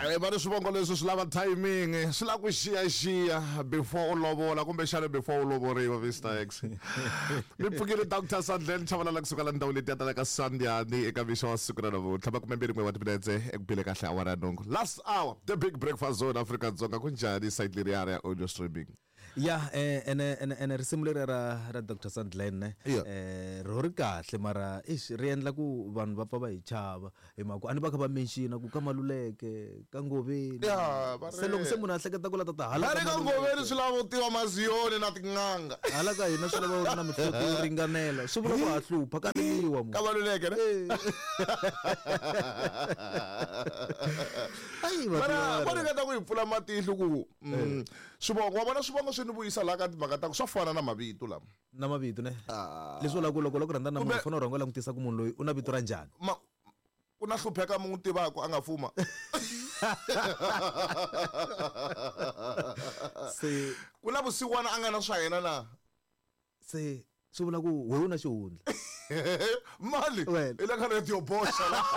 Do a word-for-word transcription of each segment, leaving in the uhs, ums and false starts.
Eh bani swivongo leswi swi lava timing swi lava ku xiyaxiya before u lovola kumbe xana before u lovoriwa Mister X. Mi pfukile Doctor Sandlen chavalala kusuka la ndhawu leti ya ta ka Sunday eka misho wa siku ra namuntlha ba kumembiri mwe wa timinetse ekubile kahle awara nongo. Last hour the big breakfast zone Afrika-Dzonga kunjani side leri ya audio streaming. Yeah, eh ene ene ene risimulera ra ra Doctor Sandlen eh ro ri kahle mara ish ri endla ku vanhu va pfa va hi chava emaku ani va kha va mention ku kamaluleke ka Ngoveni. Yeah, ba se loko se munhu a hleketa ku la tata hala ka Ngoveni swi lava utiwa maziyoni na tinganga. Hala ka hina swi lava na mihloti yo ringanela swi vula ku ha hlupha ka liwa mu kamaluleke ne. Ai va va ringeta ku hi pfula matihlo ku swivongo wa bona swivongo swi ni vuyisa la ka timhaka ta ku swa fana na mavito lama na mavito ne leswi la ku loko loko rhandza na munhu fana rhango langutisa ku munhu loyi u na vito ra njhani ku na hlupheka munhu tivaka a nga fuma se ku na vusiwana a nga na swa yena na se swi vula ku we una xihundla mali ile ka reti yo boxa la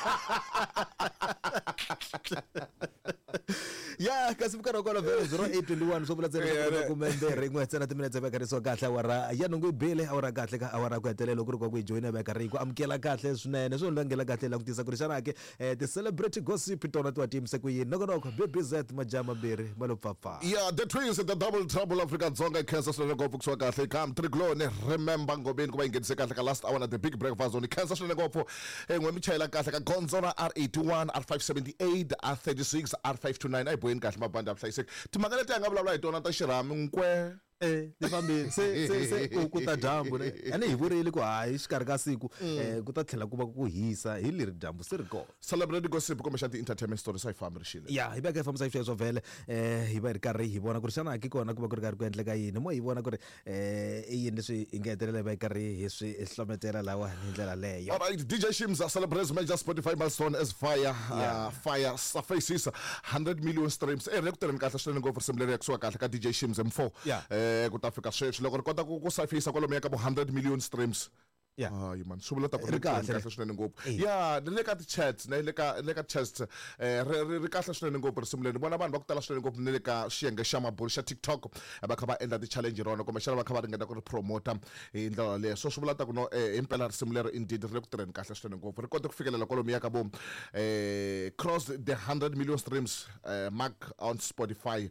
ya kasi mukara wa vele zero eight two one so vula tsena ku mendere ngwe tsena timinetse ba kare so kahle awara ya nongo ibele awara kahle ka awara ku hetelela ku ri kwa ku join ba kare ku amukela kahle swinene swo langela kahle la ku tisa ku ri xana ke the celebrity gossip tona twa team se ku yini noko noko B B Z majama beri malo papa yeah the twins the double trouble Afrika-Dzonga cancer swinene ngopfu kuswa kahle kam triglone remember Ngobeni ku ba ingedise kahle ka last hour na the big breakfast on cancer swinene ngopfu ngwe michayela kahle ka Gonzona R eighty-one R five seventy-eight R thirty-six R five twenty-nine ay boyeni kahle mabanda hlayiseka timhaka leti nga vulavula hi tona ta xirhami nkwe eh ni fambi se se se ku ta dyambu ne ani hi vurile ku hayi xikarhi ka siku eh ku ta tlhela ku va ku hisa hi leri dyambu se ri ko celebrity gossip kumbe xa ti entertainment stories ai family shile ya hi ba ka famisa hi swo vele eh hi va ri karhi hi vona ku ri xana ki kona ku va ku ri karhi ku endleka yini mo hi vona ku ri eh i yini leswi hi nga hetelela va karhi hi swi hlometela lawa hi ndlela leyo. All right, D J Shims celebrates major Spotify milestone as fire uh, fire surfaces one hundred million streams eh re ku tirheni kahle swinene ngopfu simulere ya kusuka kahle ka D J Shims M four eh ku ta fika sweswi loko ri kota ku surface kwalomu ya ka one hundred million streams. Yeah. Ah, man. So bulata ku ri kahle swinene ngopfu. Yeah, le ka ti chats, ne le ka le ka chats eh ri kahle swinene ngopfu simuleni. Bona vanhu va ku tala swinene ngopfu ne le ka xiyenge xa mabulu xa TikTok. Ba kha ba endla ti challenge rona kumbe xana va kha va ringeta ku ri promoter hi ndlela leyo. So swi bulata ku no eh impela simulero indeed ri le ku tirheni kahle swinene ngopfu. Ri kota ku fikelela kwalomu ya ka bo eh cross the one hundred million streams uh, mark on Spotify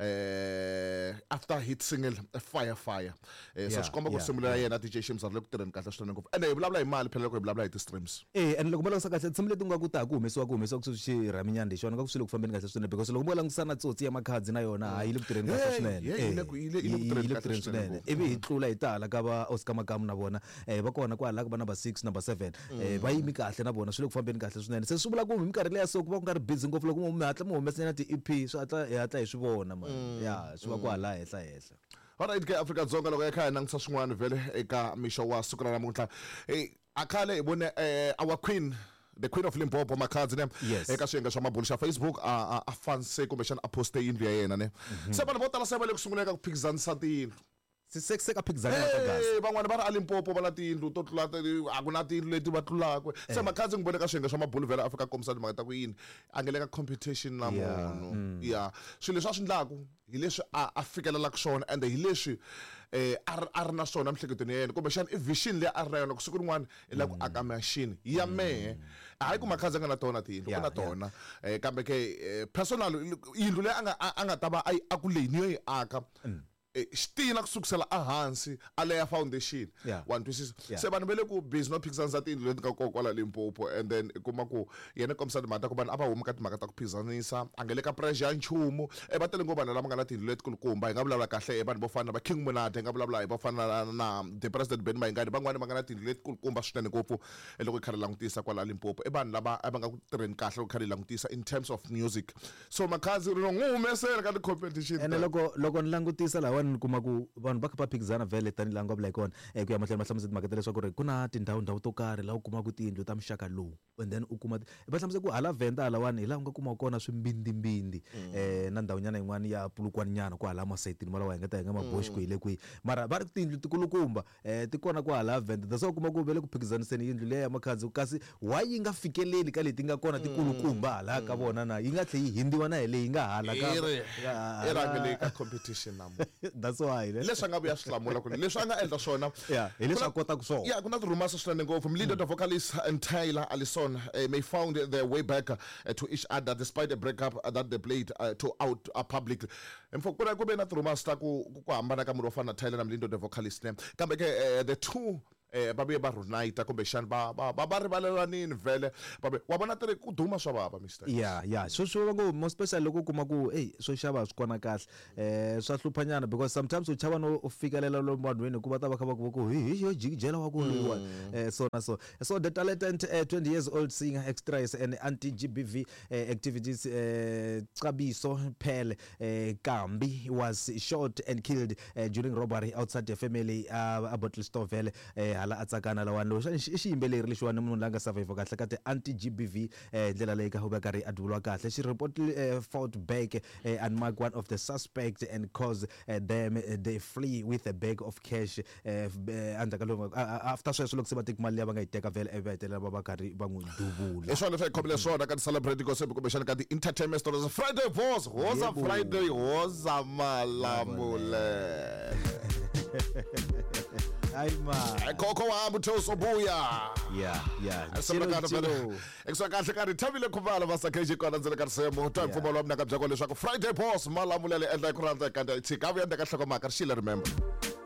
eh after hit single Fire Fire. Eh so swikomba ku simulera yena D J Shims ri le ku tirheni kahle swinene ngopfu ene hi vulavula hi mali phela loko hi vulavula hi ti streams eh and loko mo langisa kahle tshimile tinga ku ta ku humesiwa ku humesiwa ku swi raminyana xona ka ku swile ku fambeni kahle swinene because loko mo langisana tsotsi ya makhadzi na yona hayi le ku tirheni kahle swinene eh ile ile ku tirheni swinene ivi hi tlula hi tala ka va Oscar Makamu na vona eh va kona kwala ku va number six number seven eh va yimi kahle na vona swile ku fambeni kahle swinene se swi vula ku minkarhi leya so ku va ku nga ri busy ngopfu loko mo hatla mo humesana ti E P swi hatla hi hatla hi swi vona man ya swi va ku hala hehla hehla. Alright ke Afrika-Dzonga loko ekhaya nangisa swin'wana vele eka misho wa siku ra namuntlha eh akhale ibone eh our queen the queen of Limpopo Makhadzi ne eka swiyenge swa mabulu xa Facebook a a fanse kumbe xana a poste yindlu ya yena ne se vanhu vo tala se va le ku sunguleka ku phikizanisa tiyindlu se ka phikizana ka gas van'wana va ri a Limpopo va na tiyindlu to tlula a ku na tiyindlu leti va tlulaka se Makhadzi ngibone ka swiyenge swa mabulu vele Afrika komisa timhaka ta ku yini a nge le ka competition na munhu ya swilo leswi a swi endlaku hi leswi a fikelelaka swona and hi leswi eh a ri na swona mihleketweni ya yena kumbe xana i vision leyi a ri na yona ku siku rin'wana i la ku aka machine ya mehe hayi ku Makhadzi a nga na tona tiyindlu ku na tona eh kambe ke personal yindlu leyi a nga a nga ta va a ku leyi niyo yi aka xitina kusukisela ahansi a leya foundation one twisisa se vanhu vele ku busy no phikizanisa tiyindlu leti nga kokwala Limpopo and then kuma ku yena komisa timhaka ku vanhu a va huma ka timhaka ta ku phikizanisa a nga le ka pressure ya nchumu e va tele ngo vanhu lava nga na tiyindlu leti kulukumba hi nga vulavula kahle hi vanhu vo fana va King Monate hi nga vulavula hi va fana na the president Ben Mayengani van'wani va nga na tiyindlu leti kulukumba swinene ngopfu loko i khari langutisa kwala Limpopo e vanhu lava va nga ku tirheni kahle loko khari langutisa in terms of music so Makhadzi ri ngo humesela ka ti competition ene loko loko ni langutisa lawa lawani kuma ku vanhu va kha va phikizana vele tani langa vula ikona eh ku ya mahlweni mahlamusi timhaka leswaku ri ku na tindhawu ndhawu to karhi laha u kumaka tiyindlu ta mixaka lowu and then u kuma va hlamusela ku hala Venda lawani hi laha u nga kuma kona swimbindimbindi eh na ndhawu nyana yin'wana ya pulukwani nyana ku hala masayitini malawa hi nga ta hi nga maboxi ku hi le kwihi mara va ri tiyindlu tikulukumba eh ti kona ku hala Venda that's why u kuma ku vele ku phikizaniseni yindlu leya ya makhanzi kasi why yi nga fikeleli ka leti nga kona tikulukumba hala ka vona na yi nga tlhe yi hindiwa na hi leyi nga hala ka i rangele ka competition namo that's why leswi nga vuya swihlamula ku leswi nga endla swona yeah hi leswi a kota ku swona yeah kuna rumors swinene ngopfu leader the vocalist and Taylor Allison uh, may found their way back uh, to each other despite a breakup uh, that they played uh, to out uh, publicly mfo kuna kube na rumors ta ku ku hambana ka munhu ofana Taylor na leader the vocalist ne kambe ke uh, the two eh babe ba reunite kumbe xana ba ba ba rivalelanini vele babe wa bona tiri ku duma swa baba mister yeah yeah so so ngo most especially loko kuma ku hey so xava swi kona kahle eh swa hluphanyana because sometimes u chava no fikelela lo vanhwini ku va ta va kha va ku hi yo jikijela wa ku eh so na so so the talented uh, twenty years old singer extras and anti-G B V uh, activities uh, Xabiso Phele uh, Kambi was shot and killed uh, during robbery outside the family uh, bottle store vele uh, hala atsakana lawani lo xiyimbeleri lexiwani munhu langa survive kahle ka ti anti-G B V ndlela leyi ka hu va karhi advulwa kahle she reportedly fought back uh, and marked one of the suspects and caused uh, them uh, they flee with a bag of cash uh, andaka lo after sweswo loko se va teki mali leyi va nga yi teka vele evetela va va karhi va n'wi duvula i swona swi khomile swona ka ti celebrate ko se kumbe xana ka ti entertainment stories Friday boss hoza Friday hoza malamule Ay ma. Koko wa muthoso buya. Yeah, yeah. Sabakana vele. Ekswakahle ka ri thabile khumala vasakeji kona ndzele ka risemo. Ta mfumo lo mna ka byako leswaku Friday boss malamulele endla ku rhandza ka ndzi ka vuya ndeka hloko maka ri xile remember.